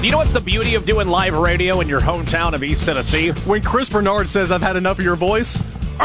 You know what's the beauty of doing live radio in your hometown of East Tennessee? When Chris Bernard says, I've had enough of your voice.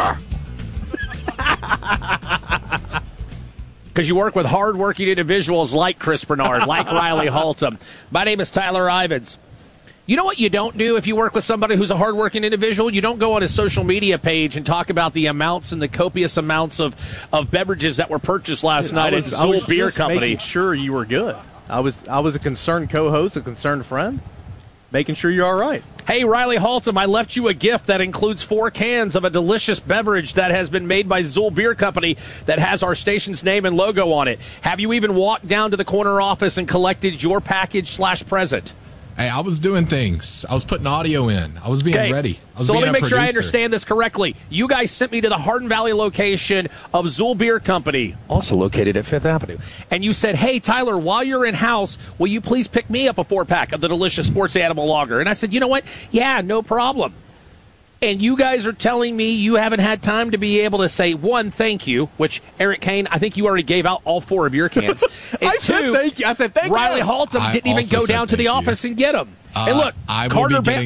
Because you work with hard-working individuals like Chris Bernard, like Riley Haltom. My name is Tyler Ivins. You know what you don't do if you work with somebody who's a hardworking individual? You don't go on his social media page and talk about the amounts and the copious amounts of beverages that were purchased last night at Zool Beer Company. Making sure you were good. I was a concerned co-host, a concerned friend, making sure you're all right. Hey, Riley Haltom, I left you a gift that includes 4 cans of a delicious beverage that has been made by Zool Beer Company that has our station's name and logo on it. Have you even walked down to the corner office and collected your package/present? Hey, I was doing things. I was putting audio in. I was being ready. So let me make sure I understand this correctly. You guys sent me to the Hardin Valley location of Zool Beer Company, also located at 5th Avenue. And you said, hey, Tyler, while you're in-house, will you please pick me up a 4-pack of the delicious Sports Animal Lager? And I said, you know what? Yeah, no problem. And you guys are telling me you haven't had time to be able to say, 1, thank you, which, Eric Kane, I think you already gave out all 4 of your cans. And I said thank you. I said thank you. Riley Haltom didn't even go down to the office and get them. And look, Carter Bell.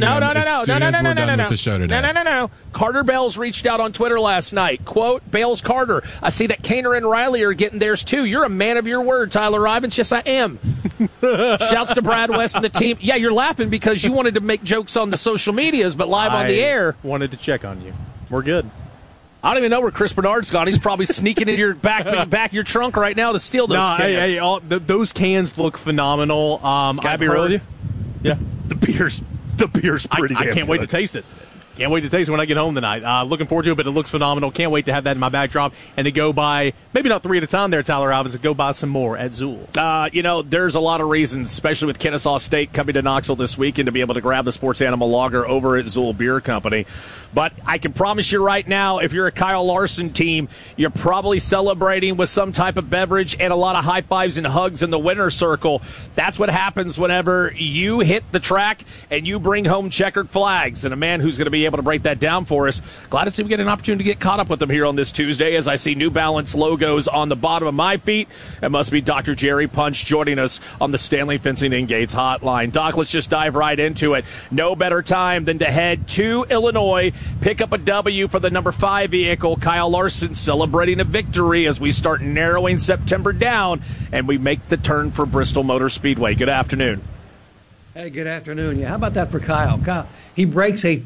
No. Carter Bell's reached out on Twitter last night. Quote, Bales Carter, I see that Kaner and Riley are getting theirs too. You're a man of your word, Tyler Ivins. Yes, I am. Shouts to Brad West and the team. Yeah, you're laughing because you wanted to make jokes on the social medias, but live on the air. Wanted to check on you. We're good. I don't even know where Chris Bernard's gone. He's probably sneaking in your back of your trunk right now to steal those cans. Those cans look phenomenal. Can I be real with you? Yeah. The beer's pretty I can't wait to taste it. Can't wait to taste it when I get home tonight. Looking forward to it, but it looks phenomenal. Can't wait to have that in my backdrop and to go buy, maybe not 3 at a time there, Tyler Ivins, to go buy some more at Zool. There's a lot of reasons, especially with Kennesaw State coming to Knoxville this weekend, to be able to grab the Sports Animal Lager over at Zool Beer Company. But I can promise you right now, if you're a Kyle Larson team, you're probably celebrating with some type of beverage and a lot of high fives and hugs in the winner's circle. That's what happens whenever you hit the track and you bring home checkered flags. And a man who's going to be able to break that down for us. Glad to see we get an opportunity to get caught up with them here on this Tuesday as I see New Balance logos on the bottom of my feet. It must be Dr. Jerry Punch joining us on the Stanley Fencing and Gates hotline. Doc, let's just dive right into it. No better time than to head to Illinois, pick up a W for the number 5 vehicle. Kyle Larson celebrating a victory as we start narrowing September down and we make the turn for Bristol Motor Speedway. Good afternoon. Hey, good afternoon. Yeah, how about that for Kyle? Kyle, he breaks a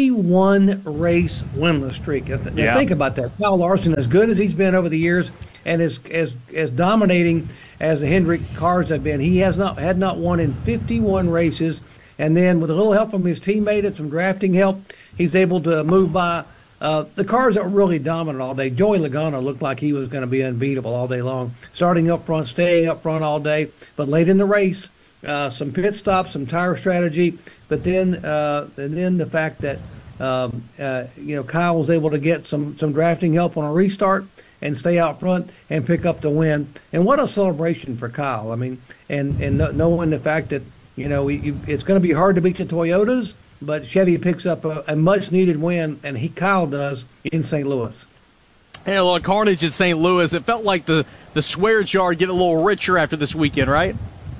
51-race winless streak. Now, think about that. Kyle Larson, as good as he's been over the years and as dominating as the Hendrick cars have been, he had not won in 51 races. And then with a little help from his teammate and some drafting help, he's able to move by the cars that were really dominant all day. Joey Logano looked like he was going to be unbeatable all day long, starting up front, staying up front all day. But late in the race, some pit stops, some tire strategy, but then the fact that Kyle was able to get some drafting help on a restart and stay out front and pick up the win. And what a celebration for Kyle! I mean, and knowing the fact that it's going to be hard to beat the Toyotas, but Chevy picks up a much needed win, and Kyle does in St. Louis. And a little carnage at St. Louis. It felt like the swear jar get a little richer after this weekend, right?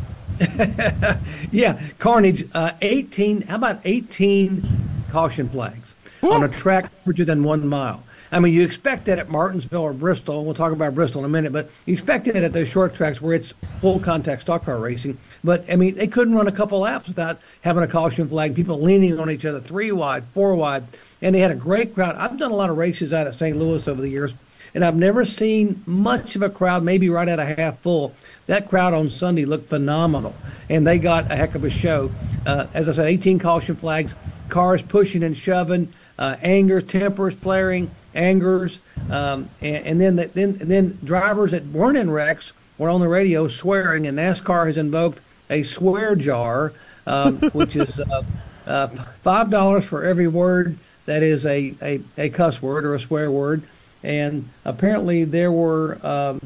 Yeah, carnage. 18. How about 18 caution flags on a track larger than 1 mile? I mean, you expect that at Martinsville or Bristol. We'll talk about Bristol in a minute, but you expect it at those short tracks where it's full contact stock car racing. But I mean, they couldn't run a couple laps without having a caution flag. People leaning on each other, 3 wide, 4 wide, and they had a great crowd. I've done a lot of races out at St. Louis over the years, and I've never seen much of a crowd, maybe right at a half full. That crowd on Sunday looked phenomenal, and they got a heck of a show. As I said, 18 caution flags, cars pushing and shoving, anger, tempers flaring, angers, and then drivers that weren't in wrecks were on the radio swearing, and NASCAR has invoked a swear jar, which is $5 for every word that is a cuss word or a swear word. And apparently there were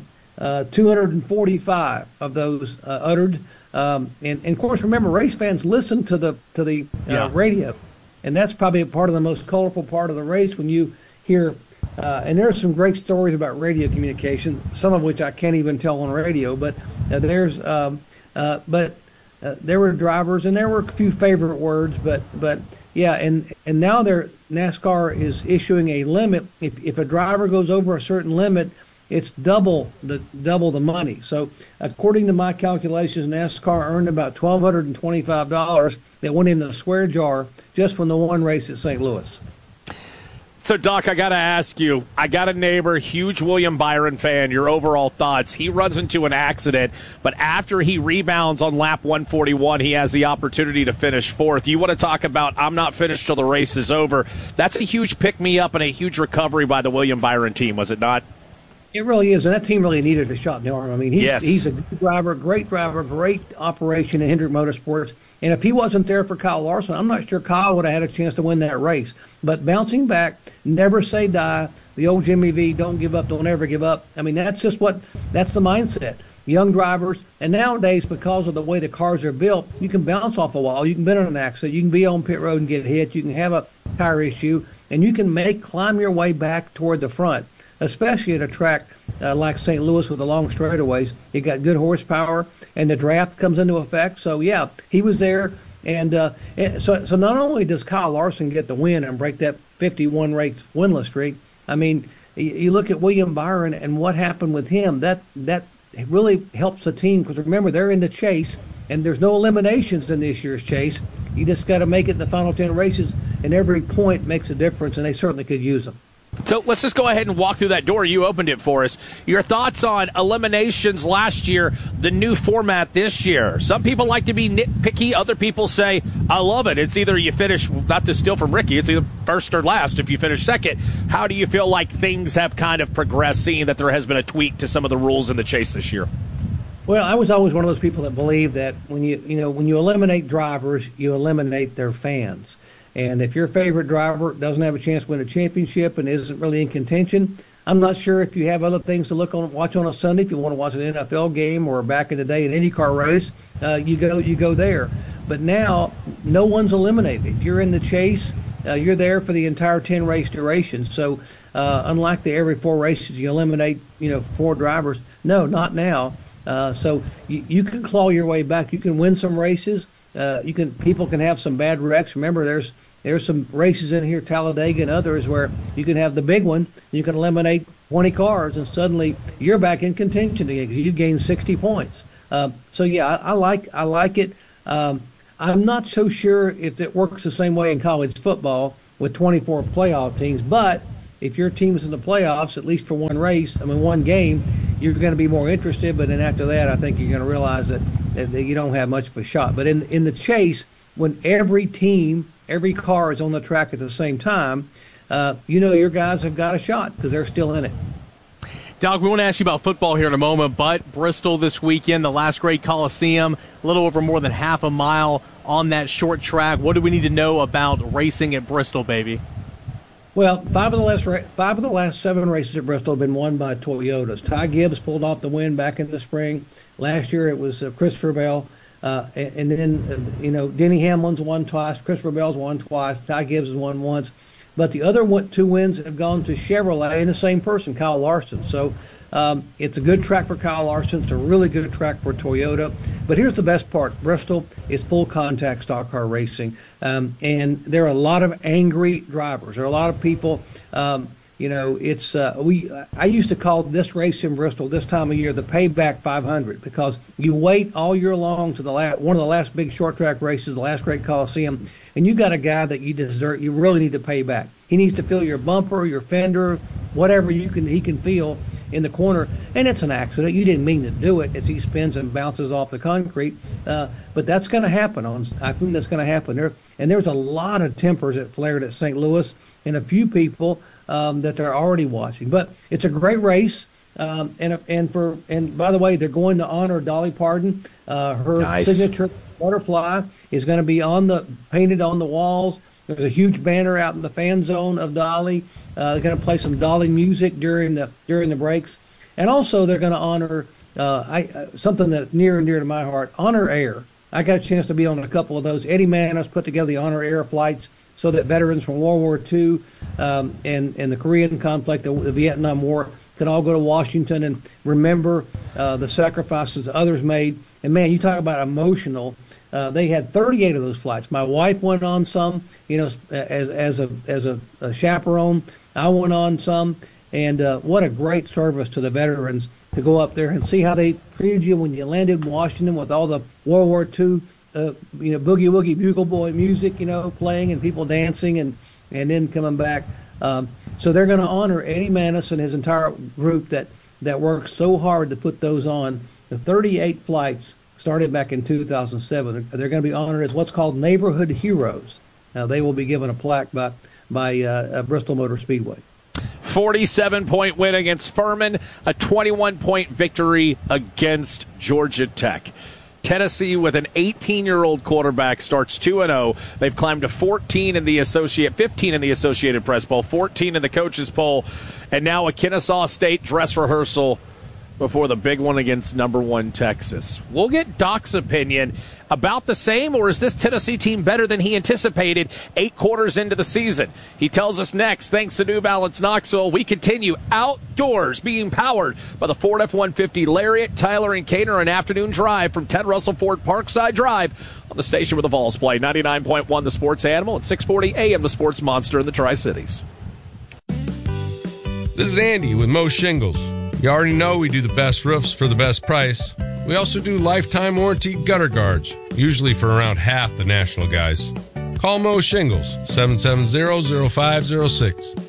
245 of those uttered. And of course, remember, race fans listen to the radio, and that's probably a part of the most colorful part of the race when you hear. And there are some great stories about radio communication, some of which I can't even tell on radio. But there were drivers, and there were a few favorite words, but yeah, and now NASCAR is issuing a limit. If a driver goes over a certain limit, it's double the money. So according to my calculations, NASCAR earned about $1,225 that went in the swear jar just from the one race at St. Louis. So, Doc, I got to ask you, I got a neighbor, huge William Byron fan, your overall thoughts. He runs into an accident, but after he rebounds on lap 141, he has the opportunity to finish fourth. You want to talk about, I'm not finished till the race is over. That's a huge pick-me-up and a huge recovery by the William Byron team, was it not? It really is, and that team really needed a shot in the arm. I mean, he's a good driver, great operation in Hendrick Motorsports. And if he wasn't there for Kyle Larson, I'm not sure Kyle would have had a chance to win that race. But bouncing back, never say die, the old Jimmy V, don't give up, don't ever give up. I mean, that's the mindset. Young drivers, and nowadays, because of the way the cars are built, you can bounce off a wall, you can be in an accident, you can be on pit road and get hit, you can have a tire issue, and you can climb your way back toward the front. Especially at a track like St. Louis with the long straightaways. You got good horsepower, and the draft comes into effect. So, yeah, he was there. And so not only does Kyle Larson get the win and break that 51-race winless streak, I mean, you look at William Byron and what happened with him. That really helps the team because, remember, they're in the chase, and there's no eliminations in this year's chase. You just got to make it in the final 10 races, and every point makes a difference, and they certainly could use them. So let's just go ahead and walk through that door. You opened it for us. Your thoughts on eliminations last year, the new format this year. Some people like to be nitpicky. Other people say, I love it. It's either you finish, not to steal from Ricky, it's either first or last if you finish second. How do you feel like things have kind of progressed, seeing that there has been a tweak to some of the rules in the chase this year? Well, I was always one of those people that believe that when you eliminate drivers, you eliminate their fans. And if your favorite driver doesn't have a chance to win a championship and isn't really in contention, I'm not sure if you have other things to watch on a Sunday. If you want to watch an NFL game or back in the day an IndyCar race, you go there. But now no one's eliminated. If you're in the chase, you're there for the entire 10 race duration. So unlike the every 4 races you eliminate 4 drivers, no, not now. So you can claw your way back. You can win some races. People can have some bad wrecks. Remember, there's some races in here, Talladega and others, where you can have the big one. You can eliminate 20 cars, and suddenly you're back in contention again because you gained 60 points. So yeah, I like it. I'm not so sure if it works the same way in college football with 24 playoff teams, but if your team is in the playoffs, at least for one game, you're going to be more interested. But then after that, I think you're going to realize that you don't have much of a shot. But in the chase, when every car is on the track at the same time, your guys have got a shot because they're still in it. Doug, we want to ask you about football here in a moment, but Bristol this weekend, the last great Coliseum, a little over more than half a mile on that short track. What do we need to know about racing at Bristol, baby? Well, 5 of the last 7 races at Bristol have been won by Toyotas. Ty Gibbs pulled off the win back in the spring. Last year it was Christopher Bell. And then, Denny Hamlin's won twice. Christopher Bell's won twice. Ty Gibbs has won once. But the other 2 wins have gone to Chevrolet and the same person, Kyle Larson. So it's a good track for Kyle Larson. It's a really good track for Toyota. But here's the best part. Bristol is full contact stock car racing. And there are a lot of angry drivers. There are a lot of people, I used to call this race in Bristol this time of year the Payback 500 because you wait all year long to one of the last big short track races, the last great Coliseum, and you got a guy that you really need to pay back. He needs to feel your bumper, your fender, whatever he can feel in the corner, and it's an accident. You didn't mean to do it as he spins and bounces off the concrete, but that's going to happen. I think that's going to happen there. And there's a lot of tempers that flared at St. Louis, and a few people that they're already watching. But it's a great race, and by the way, they're going to honor Dolly Parton. Her signature butterfly is going to be painted on the walls. There's a huge banner out in the fan zone of Dolly. They're going to play some Dolly music during the breaks, and also they're going to honor something that's near and dear to my heart, Honor Air. I got a chance to be on a couple of those. Eddie Manis put together the Honor Air flights so that veterans from World War II and the Korean conflict, the Vietnam War, can all go to Washington and remember the sacrifices others made. And, man, you talk about emotional. They had 38 of those flights. My wife went on some, as a chaperone. I went on some. And what a great service to the veterans to go up there and see how they treated you when you landed in Washington with all the World War II, boogie woogie bugle boy music, playing and people dancing and then coming back. So they're going to honor Eddie Manis and his entire group that worked so hard to put those on. The 38 flights started back in 2007. They're going to be honored as what's called neighborhood heroes. They will be given a plaque by Bristol Motor Speedway. 47-point win against Furman, a 21-point victory against Georgia Tech. Tennessee, with an 18-year-old quarterback, starts 2-0. They've climbed to 15 in the Associated Press poll, 14 in the coaches poll, and now a Kennesaw State dress rehearsal before the big one against number 1 Texas. We'll get Doc's opinion. About the same, or is this Tennessee team better than he anticipated 8 quarters into the season? He tells us next. Thanks to New Balance Knoxville, we continue outdoors being powered by the Ford F-150 Lariat, Tyler, and Cater, an afternoon drive from Ted Russell Ford Parkside Drive on the station where the Vols play. 99.1 The Sports Animal and 640 AM The Sports Monster in the Tri-Cities. This is Andy with Mo Shingles. You already know we do the best roofs for the best price. We also do lifetime warranty gutter guards, usually for around half the national guys. Call Mo Shingles, 770-0506.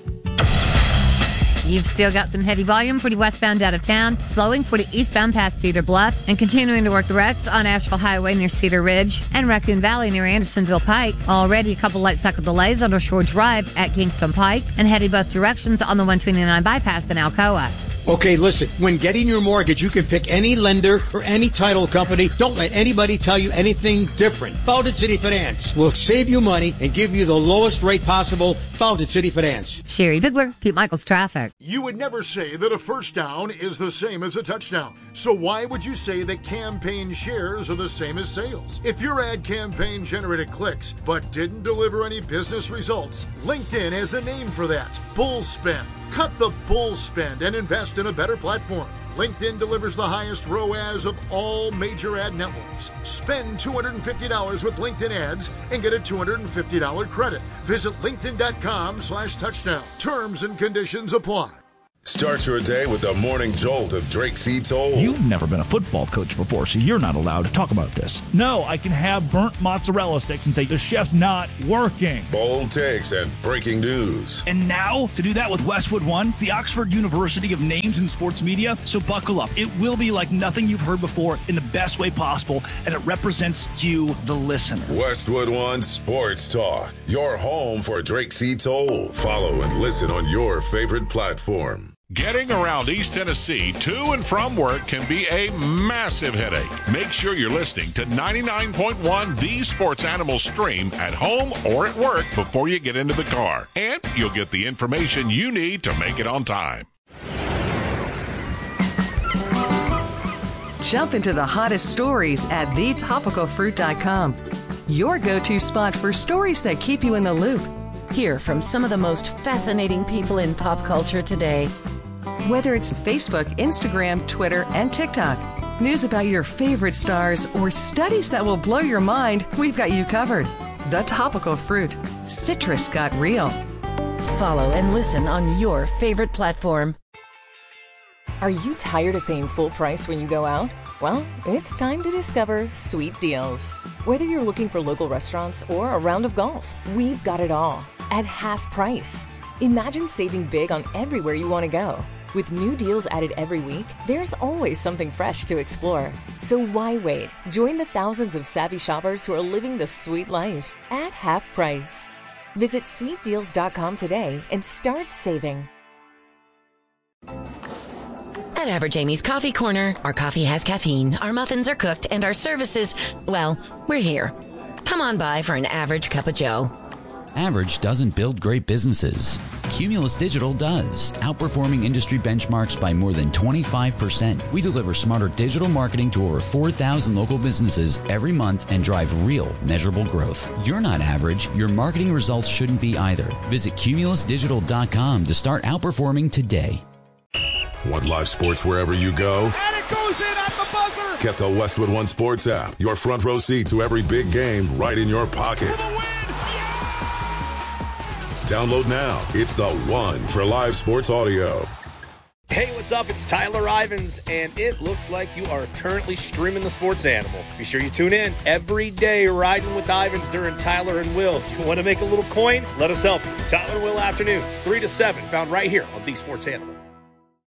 You've still got some heavy volume for the westbound out of town, slowing for the eastbound past Cedar Bluff, and continuing to work the wrecks on Asheville Highway near Cedar Ridge and Raccoon Valley near Andersonville Pike. Already a couple light cycle delays on Shore Drive at Kingston Pike, and heavy both directions on the 129 bypass in Alcoa. Okay, listen, when getting your mortgage, you can pick any lender or any title company. Don't let anybody tell you anything different. Founded City Finance will save you money and give you the lowest rate possible. Founded City Finance. Sherry Bigler, Pete Michaels Traffic. You would never say that a first down is the same as a touchdown. So why would you say that campaign shares are the same as sales? If your ad campaign generated clicks but didn't deliver any business results, LinkedIn has a name for that. Bull spend. Cut the bull spend and invest in a better platform. LinkedIn delivers the highest ROAS of all major ad networks. Spend $250 with LinkedIn ads and get a $250 credit. Visit linkedin.com/touchdown. Terms and conditions apply. Start your day with the morning jolt of Drake C. Toll. You've never been a football coach before, so you're not allowed to talk about this. No, I can have burnt mozzarella sticks and say the chef's not working. Bold takes and breaking news. And now, to do that with Westwood One, the Oxford University of Names in Sports Media. So buckle up. It will be like nothing you've heard before in the best way possible, and it represents you, the listener. Westwood One Sports Talk, your home for Drake C. Toll. Follow and listen on your favorite platform. Getting around East Tennessee to and from work can be a massive headache. Make sure you're listening to 99.1 The Sports Animal Stream at home or at work before you get into the car. And you'll get the information you need to make it on time. Jump into the hottest stories at thetopicalfruit.com. Your go-to spot for stories that keep you in the loop. Hear from some of the most fascinating people in pop culture today. Whether it's Facebook, Instagram, Twitter, and TikTok, news about your favorite stars, or studies that will blow your mind, we've got you covered. The Topical Fruit. Citrus got real. Follow and listen on your favorite platform. Are you tired of paying full price when you go out? Well, it's time to discover Sweet Deals. Whether you're looking for local restaurants or a round of golf, we've got it all at half price. Imagine saving big on everywhere you want to go. With new deals added every week, there's always something fresh to explore. So why wait? Join the thousands of savvy shoppers who are living the sweet life at half price. Visit sweetdeals.com today and start saving. At Average Amy's Coffee Corner, our coffee has caffeine, our muffins are cooked, and our services, well, we're here. Come on by for an average cup of joe. Average doesn't build great businesses. Cumulus Digital does, outperforming industry benchmarks by more than 25%. We deliver smarter digital marketing to over 4,000 local businesses every month and drive real, measurable growth. You're not average. Your marketing results shouldn't be either. Visit cumulusdigital.com to start outperforming today. Want live sports wherever you go? And it goes in at the buzzer! Get the Westwood One Sports app. Your front row seat to every big game right in your pocket. For the win! Download now. It's the one for live sports audio. Hey, what's up? It's Tyler Ivins, and it looks like you are currently streaming the Sports Animal. Be sure you tune in every day, riding with Ivins during Tyler and Will. You want to make a little coin? Let us help you. Tyler and Will afternoons, 3 to 7, found right here on the Sports Animal.